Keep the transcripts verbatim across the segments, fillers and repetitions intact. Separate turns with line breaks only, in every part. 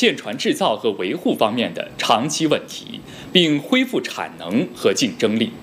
舰船制造和维护方面的长期问题，并恢复产能和竞争力。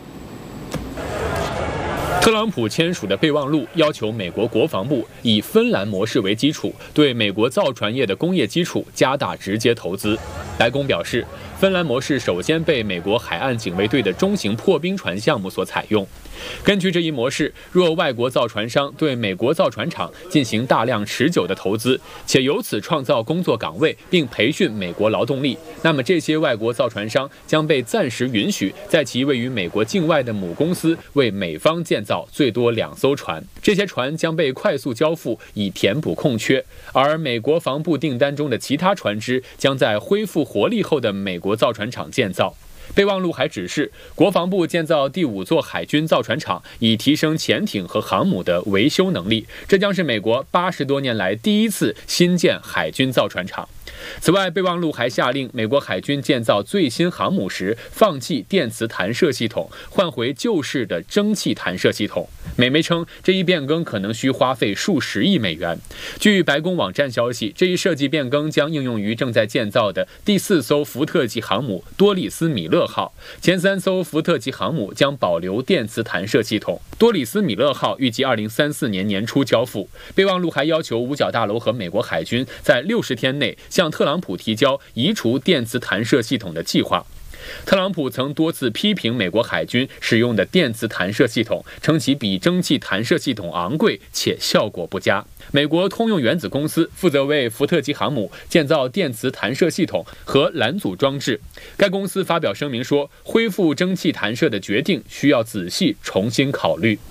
特朗普签署的备忘录要求美国国防部以芬兰模式为基础，对美国造船业的工业基础加大直接投资。白宫表示，芬兰模式首先被美国海岸警卫队的中型破冰船项目所采用。根据这一模式，若外国造船商对美国造船厂进行大量持久的投资，且由此创造工作岗位并培训美国劳动力，那么这些外国造船商将被暂时允许在其位于美国境外的母公司为美方建造最多两艘船，这些船将被快速交付以填补空缺，而美国防部订单中的其他船只将在恢复活力后的美国造船厂建造。备忘录还指示国防部建造第五座海军造船厂，以提升潜艇和航母的维修能力。这将是美国八十多年来第一次新建海军造船厂。此外，备忘录还下令美国海军建造最新航母时放弃电磁弹射系统，换回旧式的蒸汽弹射系统。美媒称，这一变更可能需花费数十亿美元。据白宫网站消息，这一设计变更将应用于正在建造的第四艘福特级航母多里斯米勒号。前三艘福特级航母将保留电磁弹射系统。多里斯米勒号预计二零三四年年初交付。备忘录还要求五角大楼和美国海军在六十天内向特朗普提交移除电磁弹射系统的计划。特朗普曾多次批评美国海军使用的电磁弹射系统，称其比蒸汽弹射系统昂贵且效果不佳。美国通用原子公司负责为福特级航母建造电磁弹射系统和拦阻装置。该公司发表声明说，恢复蒸汽弹射的决定需要仔细重新考虑。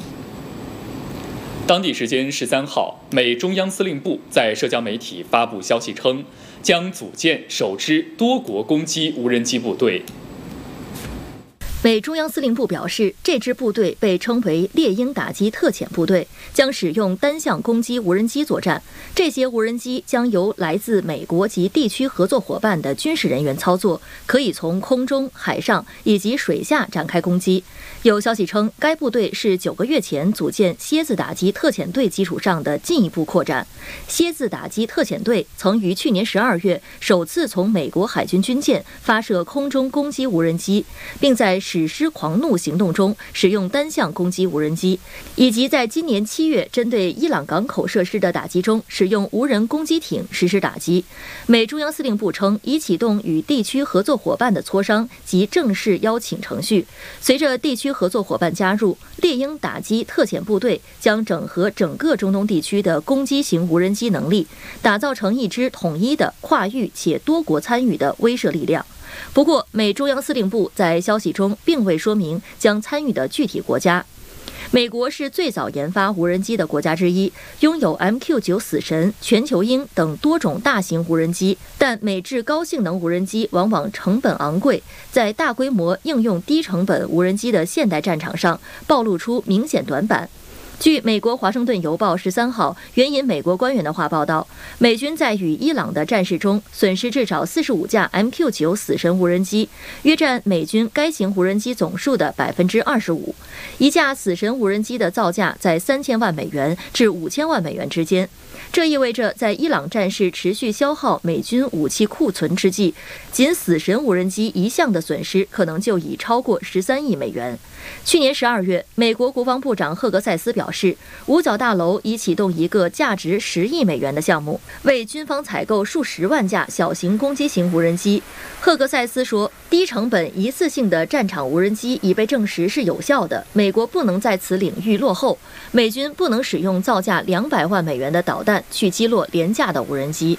当地时间十三号，美中央司令部在社交媒体发布消息称，将组建首支多国攻击无人机部队。
美中央司令部表示，这支部队被称为猎鹰打击特遣部队，将使用单向攻击无人机作战。这些无人机将由来自美国及地区合作伙伴的军事人员操作，可以从空中、海上以及水下展开攻击。有消息称，该部队是九个月前组建蝎子打击特遣队基础上的进一步扩展。蝎子打击特遣队曾于去年十二月首次从美国海军军舰发射空中攻击无人机，并在史诗狂怒行动中使用单向攻击无人机，以及在今年七月针对伊朗港口设施的打击中使用无人攻击艇实施打击。美中央司令部称，已启动与地区合作伙伴的磋商及正式邀请程序。随着地区合作伙伴加入，猎鹰打击特遣部队将整合整个中东地区的攻击型无人机能力，打造成一支统一的跨域且多国参与的威慑力量。不过，美中央司令部在消息中并未说明将参与的具体国家。美国是最早研发无人机的国家之一，拥有 M Q 九 死神、全球鹰等多种大型无人机，但美制高性能无人机往往成本昂贵，在大规模应用低成本无人机的现代战场上暴露出明显短板。据美国《华盛顿邮报》十三号援引美国官员的话报道，美军在与伊朗的战事中损失至少四十五架 M Q 九 死神无人机，约占美军该型无人机总数的百分之二十五。一架死神无人机的造价在三千万美元至五千万美元之间。这意味着，在伊朗战事持续消耗美军武器库存之际，仅死神无人机一项的损失可能就已超过十三亿美元。去年十二月，美国国防部长赫格塞斯表示，五角大楼已启动一个价值十亿美元的项目，为军方采购数十万架小型攻击型无人机。赫格塞斯说，低成本一次性的战场无人机已被证实是有效的，美国不能在此领域落后，美军不能使用造价两百万美元的导弹去击落廉价的无人机。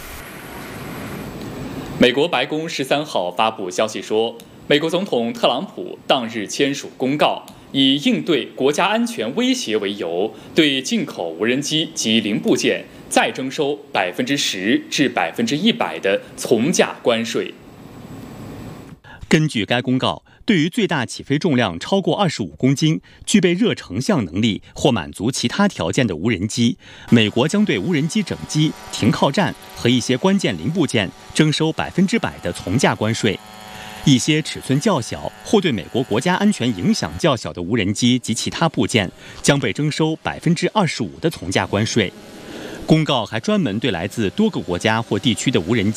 美国白宫十三号发布消息说，美国总统特朗普当日签署公告，以应对国家安全威胁为由，对进口无人机及零部件再征收百分之十至百分之一百的从价关税。
根据该公告，对于最大起飞重量超过二十五公斤、具备热成像能力或满足其他条件的无人机，美国将对无人机整机、停靠站和一些关键零部件征收百分之百的从价关税。一些尺寸较小或对美国国家安全影响较小的无人机及其他部件将被征收百分之二十五的从价关税。公告还专门对来自多个国家或地区的无人机